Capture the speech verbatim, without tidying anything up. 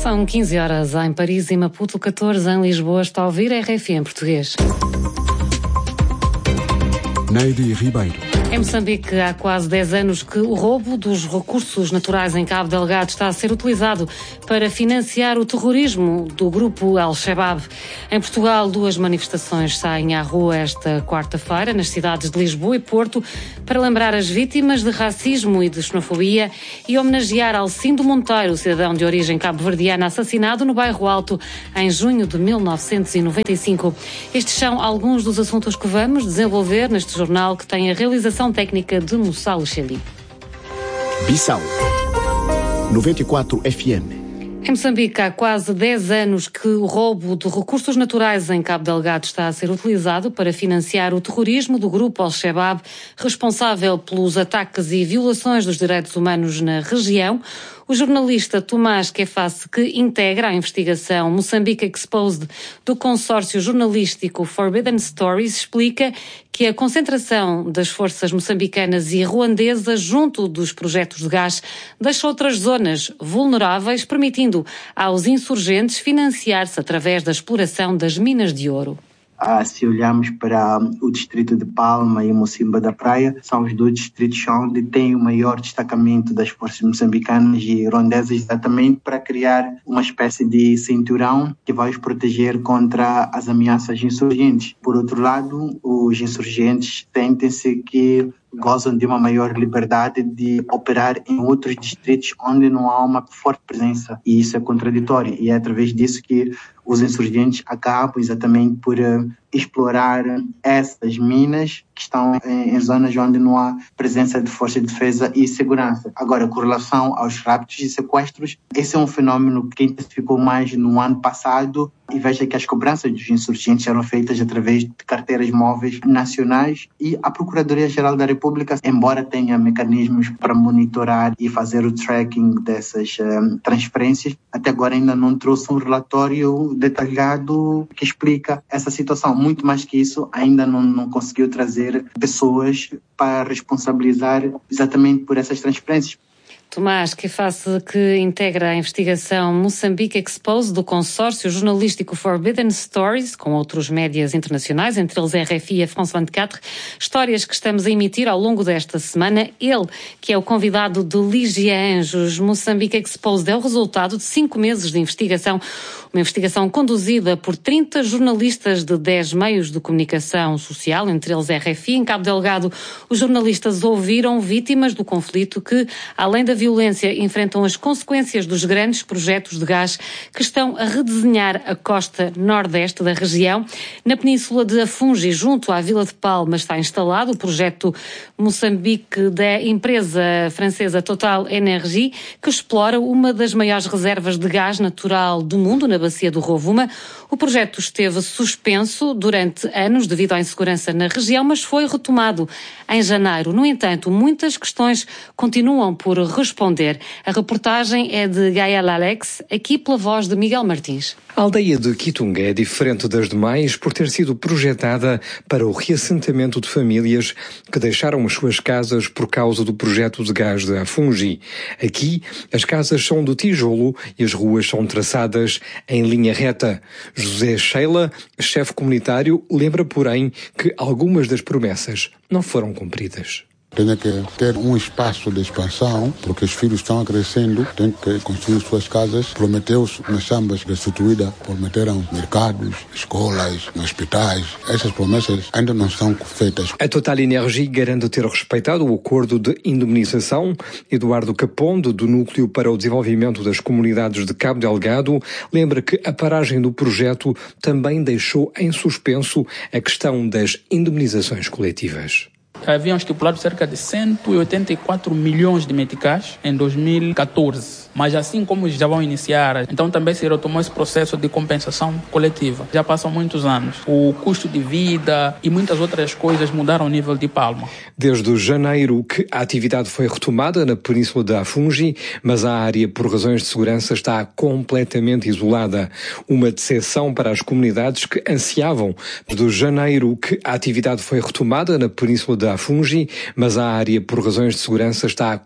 São quinze horas em Paris e Maputo, catorze em Lisboa. Está a ouvir R F M em português. Neide Ribeiro. Em Moçambique, há quase dez anos que o roubo dos recursos naturais em Cabo Delgado está a ser utilizado para financiar o terrorismo do grupo Al-Shabaab. Em Portugal, duas manifestações saem à rua esta quarta-feira, nas cidades de Lisboa e Porto, para lembrar as vítimas de racismo e de xenofobia e homenagear Alcindo Monteiro, cidadão de origem cabo-verdiana, assassinado no Bairro Alto em junho de mil novecentos e noventa e cinco. Estes são alguns dos assuntos que vamos desenvolver neste jornal, que tem a realização técnica de Mussalo Cheli. Bissau noventa e quatro F M. Em Moçambique, há quase dez anos que o roubo de recursos naturais em Cabo Delgado está a ser utilizado para financiar o terrorismo do grupo Al-Shabaab, responsável pelos ataques e violações dos direitos humanos na região. O jornalista Tomás Kefasse, que integra a investigação Moçambique Exposed do consórcio jornalístico Forbidden Stories, explica que a concentração das forças moçambicanas e ruandesas junto dos projetos de gás deixa outras zonas vulneráveis, permitindo aos insurgentes financiar-se através da exploração das minas de ouro. Ah, se olharmos para o distrito de Palma e Mocimba da Praia, são os dois distritos onde tem o maior destacamento das forças moçambicanas e ruandesas, exatamente para criar uma espécie de cinturão que vai os proteger contra as ameaças insurgentes. Por outro lado, os insurgentes sentem-se que gozam de uma maior liberdade de operar em outros distritos onde não há uma forte presença, e isso é contraditório, e é através disso que os insurgentes acabam exatamente por uh, explorar essas minas que estão em, em zonas onde não há presença de forças de defesa e segurança. Agora, com relação aos raptos e sequestros, esse é um fenômeno que intensificou mais no ano passado, e veja que as cobranças dos insurgentes eram feitas através de carteiras móveis nacionais, e a Procuradoria-Geral da República, embora tenha mecanismos para monitorar e fazer o tracking dessas um, transferências, até agora ainda não trouxe um relatório detalhado que explica essa situação. Muito mais que isso, ainda não, não conseguiu trazer pessoas para responsabilizar exatamente por essas transferências. Tomás Kefasse, que integra a investigação Moçambique Exposed do consórcio jornalístico Forbidden Stories, com outros médias internacionais, entre eles a R F I e a France vinte e quatro, histórias que estamos a emitir ao longo desta semana. Ele, que é o convidado de Lígia Anjos. Moçambique Exposed é o resultado de cinco meses de investigação, uma investigação conduzida por trinta jornalistas de dez meios de comunicação social, entre eles a R F I. Em Cabo Delgado, os jornalistas ouviram vítimas do conflito que, além da violência, enfrentam as consequências dos grandes projetos de gás que estão a redesenhar a costa nordeste da região. Na península de Afungi, junto à Vila de Palma, está instalado o projeto Moçambique da empresa francesa Total Energy, que explora uma das maiores reservas de gás natural do mundo, na bacia do Rovuma. O projeto esteve suspenso durante anos devido à insegurança na região, mas foi retomado em janeiro. No entanto, muitas questões continuam por responder. A reportagem é de Gael Alex, aqui pela voz de Miguel Martins. A aldeia de Quitunga é diferente das demais por ter sido projetada para o reassentamento de famílias que deixaram as suas casas por causa do projeto de gás de Afungi. Aqui, as casas são de tijolo e as ruas são traçadas em linha reta. José Sheila, chefe comunitário, lembra, porém, que algumas das promessas não foram cumpridas. Tem que ter um espaço de expansão, porque os filhos estão crescendo, tem que construir suas casas. Prometeu-se nas chambas restituídas, prometeram mercados, escolas, hospitais. Essas promessas ainda não são feitas. A Total Energy garante ter respeitado o acordo de indemnização. Eduardo Capondo, do Núcleo para o Desenvolvimento das Comunidades de Cabo Delgado, lembra que a paragem do projeto também deixou em suspenso a questão das indemnizações coletivas. Haviam estipulado cerca de cento e oitenta e quatro milhões de meticais em dois mil e catorze. Mas assim como já vão iniciar, então também se retomou esse processo de compensação coletiva. Já passam muitos anos. O custo de vida e muitas outras coisas mudaram o nível de Palma. Desde janeiro que a atividade foi retomada na península de Afungi, mas a área, por razões de segurança, está completamente isolada. Uma decepção para as comunidades que ansiavam. Desde janeiro que a atividade foi retomada na península de Afungi, mas a área, por razões de segurança, está